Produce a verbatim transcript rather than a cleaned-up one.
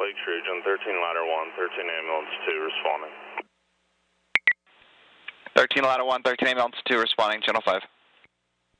Lakes Region, thirteen ladder one, thirteen ambulance two responding. thirteen ladder one, thirteen ambulance two responding, channel five.